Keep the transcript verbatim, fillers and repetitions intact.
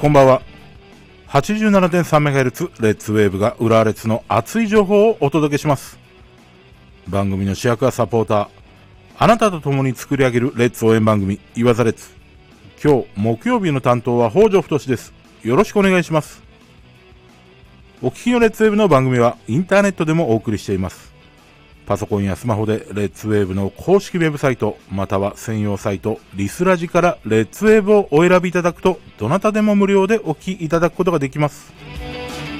こんばんは。 はちじゅうななてんさんメガヘルツ レッツウェーブが浦和レッズの熱い情報をお届けします。番組の主役はサポーター、あなたと共に作り上げるレッツ応援番組イワザレッツ。今日木曜日の担当は北条太です。よろしくお願いします。お聞きのレッツウェーブの番組はインターネットでもお送りしています。パソコンやスマホでレッツウェーブの公式ウェブサイトまたは専用サイトリスラジからレッツウェーブをお選びいただくとどなたでも無料でお聞きいただくことができます。